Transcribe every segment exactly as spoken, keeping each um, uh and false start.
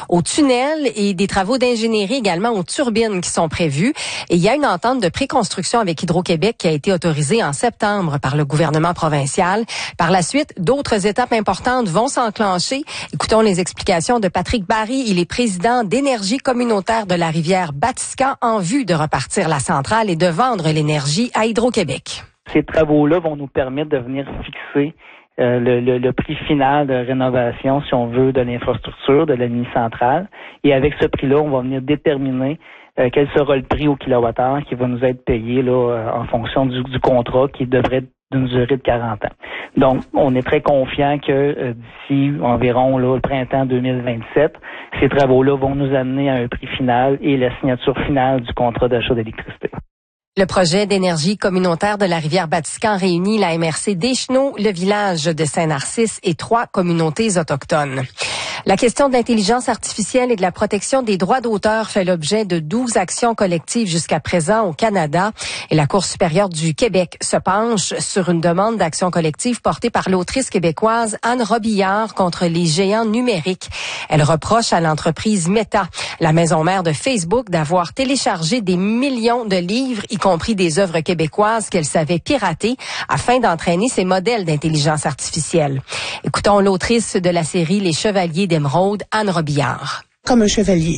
aux tunnels et des travaux d'ingénierie également aux turbines qui sont prévus. Et il y a une entente de préconstruction avec Hydro-Québec qui a été autorisée en septembre par le gouvernement provincial. Par la suite, d'autres étapes importantes vont s'enclencher. Écoutons les explications de Patrick Barry. Il est président d'Énergie communautaire de la rivière Batiscan en vue de repartir la centrale et de vendre l'énergie à Hydro-Québec. Ces travaux-là vont nous permettre de venir fixer euh, le, le, le prix final de rénovation, si on veut, de l'infrastructure, de la mini-centrale. Et avec ce prix-là, on va venir déterminer euh, quel sera le prix au kilowattheure qui va nous être payé là euh, en fonction du, du contrat qui devrait être d'une durée de quarante ans. Donc, on est très confiant que euh, d'ici environ là, le printemps deux mille vingt-sept, ces travaux-là vont nous amener à un prix final et la signature finale du contrat d'achat d'électricité. Le projet d'énergie communautaire de la rivière Batiscan réunit la M R C d'Écheneau, le village de Saint-Narcisse et trois communautés autochtones. La question de l'intelligence artificielle et de la protection des droits d'auteur fait l'objet de douze actions collectives jusqu'à présent au Canada. Et la Cour supérieure du Québec se penche sur une demande d'action collective portée par l'autrice québécoise Anne Robillard contre les géants numériques. Elle reproche à l'entreprise Meta, la maison mère de Facebook, d'avoir téléchargé des millions de livres, y compris des œuvres québécoises qu'elle savait pirater, afin d'entraîner ses modèles d'intelligence artificielle. Écoutons l'autrice de la série Les Chevaliers d'Émeraude, Anne Robillard. Comme un chevalier.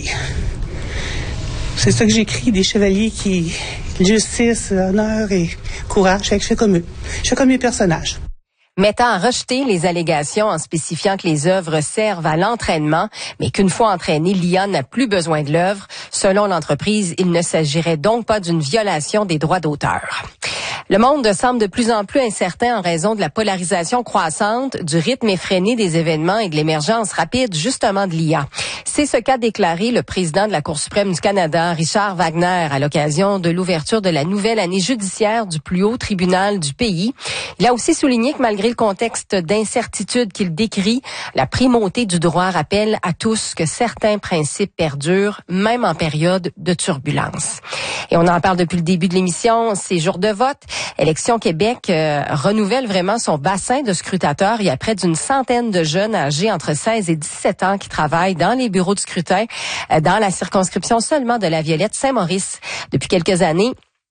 C'est ça que j'écris, des chevaliers qui... justice, honneur et courage. Je fais comme eux. Je fais comme mes personnages. Meta a rejeté les allégations en spécifiant que les œuvres servent à l'entraînement, mais qu'une fois entraînée, l'I A n'a plus besoin de l'œuvre. Selon l'entreprise, il ne s'agirait donc pas d'une violation des droits d'auteur. Le monde semble de plus en plus incertain en raison de la polarisation croissante, du rythme effréné des événements et de l'émergence rapide justement de l'I A. C'est ce qu'a déclaré le président de la Cour suprême du Canada, Richard Wagner, à l'occasion de l'ouverture de la nouvelle année judiciaire du plus haut tribunal du pays. Il a aussi souligné que malgré le contexte d'incertitude qu'il décrit, la primauté du droit rappelle à tous que certains principes perdurent, même en période de turbulence. Et on en parle depuis le début de l'émission, ces jours de vote. Élections Québec euh, renouvelle vraiment son bassin de scrutateurs. Il y a près d'une centaine de jeunes âgés entre seize et dix-sept ans qui travaillent dans les bureaux de scrutin euh, dans la circonscription seulement de la Violette-Saint-Maurice. Depuis quelques années,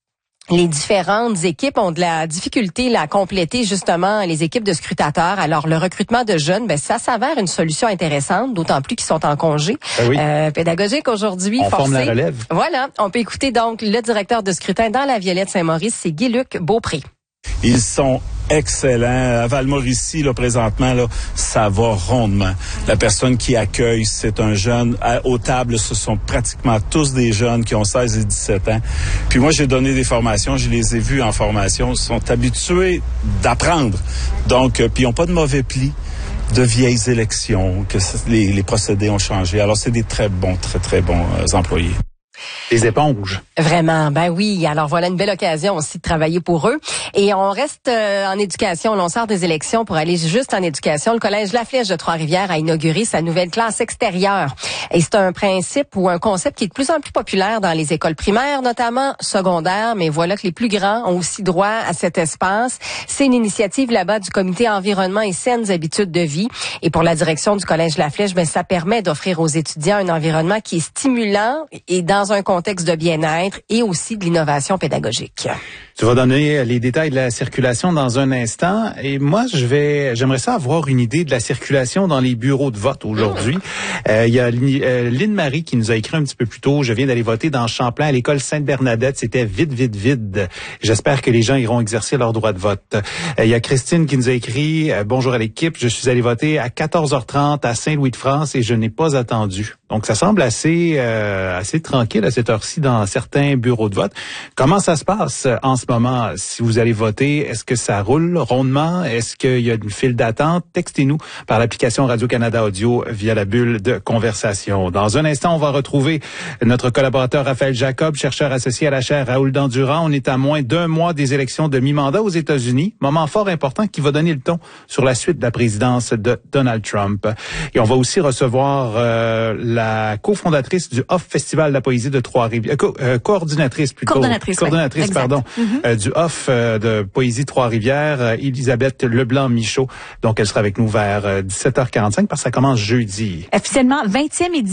les différentes équipes ont de la difficulté là, à compléter justement les équipes de scrutateurs. Alors, le recrutement de jeunes, ben ça s'avère une solution intéressante, d'autant plus qu'ils sont en congé ben oui. euh, pédagogique aujourd'hui. On forcé. forme la relève. Voilà, on peut écouter donc le directeur de scrutin dans la Violette-Saint-Maurice, c'est Guy-Luc Beaupré. Ils sont excellents. À Val-Mauricie, là, présentement, là, ça va rondement. La personne qui accueille, c'est un jeune. À, aux tables, ce sont pratiquement tous des jeunes qui ont seize et dix-sept ans. Puis moi, j'ai donné des formations, je les ai vus en formation. Ils sont habitués d'apprendre. Donc, euh, puis ils n'ont pas de mauvais plis de vieilles élections, que les, les procédés ont changé. Alors, c'est des très bons, très, très bons euh, employés. Des éponges. Vraiment, ben oui. Alors voilà une belle occasion aussi de travailler pour eux. Et on reste euh, en éducation. On sort des élections pour aller juste en éducation. Le Collège La Flèche de Trois-Rivières a inauguré sa nouvelle classe extérieure. Et c'est un principe ou un concept qui est de plus en plus populaire dans les écoles primaires, notamment secondaires. Mais voilà que les plus grands ont aussi droit à cet espace. C'est une initiative là-bas du Comité Environnement et Saines Habitudes de vie. Et pour la direction du Collège La Flèche, ben ça permet d'offrir aux étudiants un environnement qui est stimulant et dans un contexte de bien-être et aussi de l'innovation pédagogique. Tu vas donner les détails de la circulation dans un instant. Et moi, je vais, j'aimerais ça avoir une idée de la circulation dans les bureaux de vote aujourd'hui. Il euh, y a euh, Lynne-Marie qui nous a écrit un petit peu plus tôt. Je viens d'aller voter dans Champlain à l'école Sainte-Bernadette. C'était vide, vide, vide. J'espère que les gens iront exercer leur droit de vote. Il euh, y a Christine qui nous a écrit euh, « Bonjour à l'équipe. Je suis allé voter à quatorze heures trente à Saint-Louis-de-France et je n'ai pas attendu. » Donc, ça semble assez euh, assez tranquille à cette heure-ci dans certains bureaux de vote. Comment ça se passe en ce moment si vous allez voter? Est-ce que ça roule rondement? Est-ce qu'il y a une file d'attente? Textez-nous par l'application Radio-Canada Audio via la bulle de conversation. Dans un instant, on va retrouver notre collaborateur Raphaël Jacob, chercheur associé à la chaire Raoul Dandurand. On est à moins d'un mois des élections de mi-mandat aux États-Unis. Moment fort important qui va donner le ton sur la suite de la présidence de Donald Trump. Et on va aussi recevoir euh, la cofondatrice du Off Festival de la poésie de Trois-Rivières, co- euh, coordinatrice plutôt, coordonnatrice, coordonnatrice oui. pardon, mm-hmm. euh, du Off euh, de poésie Trois-Rivières, euh, Elisabeth Leblanc-Michaud. Donc elle sera avec nous vers euh, dix-sept heures quarante-cinq parce que ça commence jeudi. Officiellement vingtième édition